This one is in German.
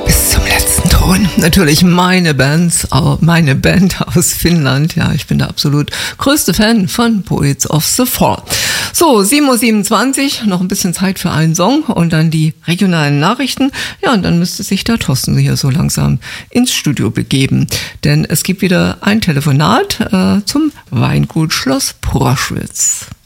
Bis zum letzten Ton. Natürlich meine Band aus Finnland. Ja, ich bin der absolut größte Fan von Poets of the Fall. So, 7:27 Uhr, noch ein bisschen Zeit für einen Song und dann die regionalen Nachrichten. Ja, und dann müsste sich der Thorsten hier so langsam ins Studio begeben. Denn es gibt wieder ein Telefonat zum Weingut Schloss Proschwitz.